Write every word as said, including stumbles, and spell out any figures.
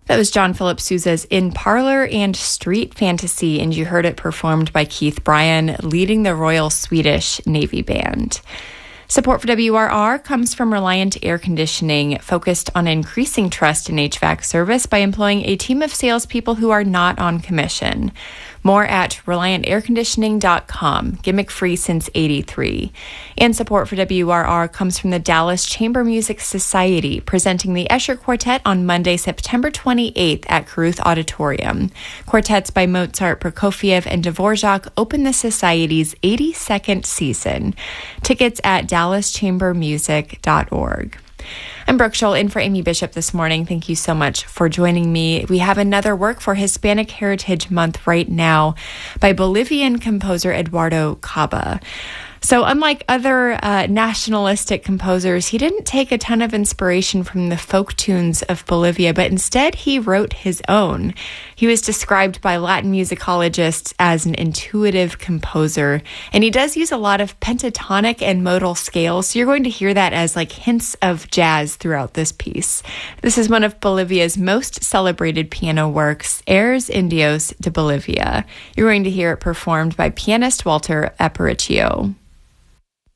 That was John Philip Sousa's In Parlor and Street Fantasy, and you heard it performed by Keith Bryan, leading the Royal Swedish Navy Band. Support for W R R comes from Reliant Air Conditioning, focused on increasing trust in H V A C service by employing a team of salespeople who are not on commission. More at reliant air conditioning dot com, gimmick-free since eighty-three. And support for W R R comes from the Dallas Chamber Music Society, presenting the Escher Quartet on Monday, September twenty-eighth at Caruth Auditorium. Quartets by Mozart, Prokofiev, and Dvorak open the Society's eighty-second season. Tickets at dallas chamber music dot org. I'm Brooke Scholl, in for Amy Bishop this morning. Thank you so much for joining me. We have another work for Hispanic Heritage Month right now by Bolivian composer Eduardo Caba. So unlike other uh, nationalistic composers, he didn't take a ton of inspiration from the folk tunes of Bolivia, but instead he wrote his own. He was described by Latin musicologists as an intuitive composer, and he does use a lot of pentatonic and modal scales, so you're going to hear that as like hints of jazz throughout this piece. This is one of Bolivia's most celebrated piano works, Airs Indios de Bolivia. You're going to hear it performed by pianist Walter Aparicio.